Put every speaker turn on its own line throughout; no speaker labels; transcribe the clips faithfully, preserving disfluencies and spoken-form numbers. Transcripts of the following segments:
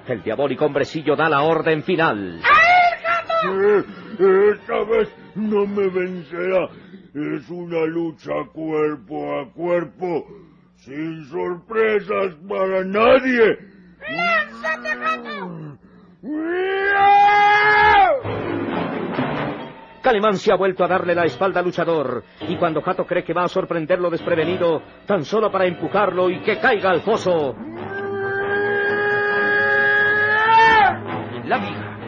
El diabólico hombrecillo da la orden final.
Eh, esta vez no me vencerá. Es una lucha cuerpo a cuerpo, sin sorpresas para nadie.
¡Lánzate, gato!
Calimán se ha vuelto a darle la espalda al luchador, y cuando Hato cree que va a sorprenderlo desprevenido, tan solo para empujarlo y que caiga al foso. La viga.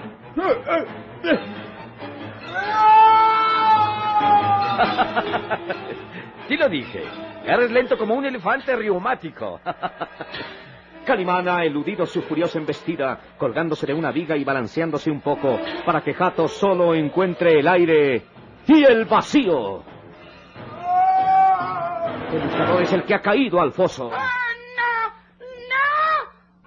Sí lo dije. Eres lento como un elefante reumático.
Calimán ha eludido su furiosa embestida, colgándose de una viga y balanceándose un poco, para que Hato solo encuentre el aire y el vacío. El luchador es el que ha caído al foso.
¡Oh, no! ¡No!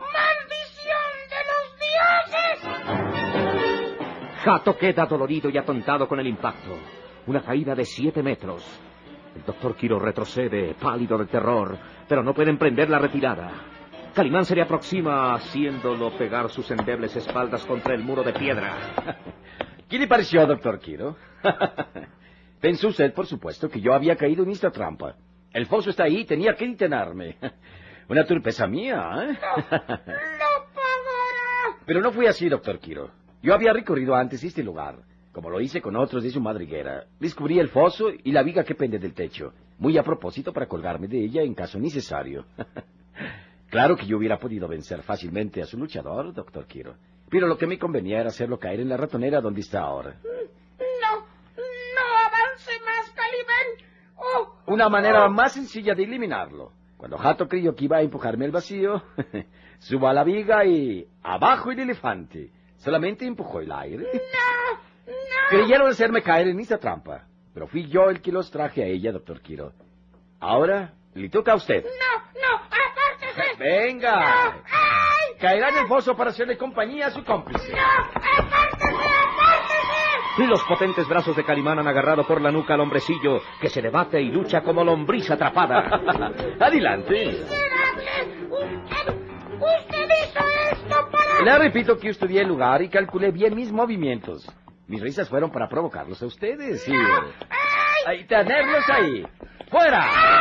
¡Maldición de los dioses!
Hato queda dolorido y atontado con el impacto. Una caída de siete metros. El doctor Quiro retrocede, pálido de terror, pero no puede emprender la retirada. Calimán se le aproxima, haciéndolo pegar sus endebles espaldas contra el muro de piedra.
¿Qué le pareció, doctor Quiro? Pensó usted, por supuesto, que yo había caído en esta trampa. El foso está ahí y tenía que detenerme. Una torpeza mía, ¿eh?
¡Lo pagará!
Pero no fue así, doctor Quiro. Yo había recorrido antes este lugar, como lo hice con otros de su madriguera. Descubrí el foso y la viga que pende del techo, muy a propósito para colgarme de ella en caso necesario. Claro que yo hubiera podido vencer fácilmente a su luchador, doctor Quiro, pero lo que me convenía era hacerlo caer en la ratonera donde está ahora.
No, no avance más, Calimán. Oh,
Una manera más sencilla de eliminarlo. Cuando Hato creyó que iba a empujarme al vacío, subo a la viga y abajo el elefante. Solamente empujó el aire.
no, no.
Creyeron hacerme caer en esa trampa, pero fui yo el que los traje a ella, doctor Quiro. Ahora le toca a usted.
No, no, apártese.
Venga.
No, ay.
Caerá en el foso para hacerle compañía a su cómplice.
No, apártese, apártese.
Los potentes brazos de Calimán han agarrado por la nuca al hombrecillo, que se debate y lucha como lombriz atrapada.
Adelante.
Miserable. Usted, usted hizo esto para...
Le repito que estudié el lugar y calculé bien mis movimientos. Mis risas fueron para provocarlos a ustedes. Y...
¡Ay!
¡Ay, tenerlos ahí! ¡Fuera!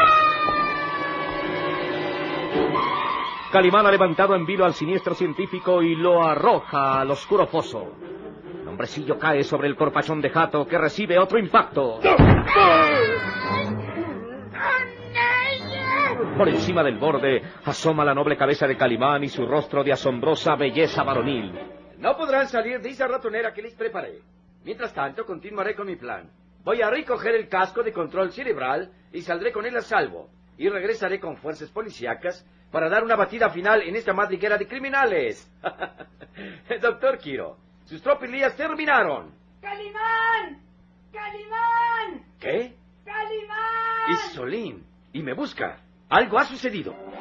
Calimán ha levantado en vilo al siniestro científico y lo arroja al oscuro foso. El hombrecillo cae sobre el corpachón de Hato, que recibe otro impacto. Por encima del borde asoma la noble cabeza de Calimán y su rostro de asombrosa belleza varonil.
No podrán salir de esa ratonera que les preparé. Mientras tanto, continuaré con mi plan. Voy a recoger el casco de control cerebral y saldré con él a salvo. Y regresaré con fuerzas policíacas para dar una batida final en esta madriguera de criminales. Doctor Quiro, sus tropelías terminaron.
¡Calimán! ¡Calimán!
¿Qué?
¡Calimán!
Es Solín y me busca. Algo ha sucedido.